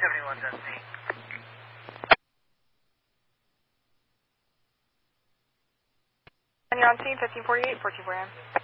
71 Destiny. And you're on scene, 1548, 14 Brand.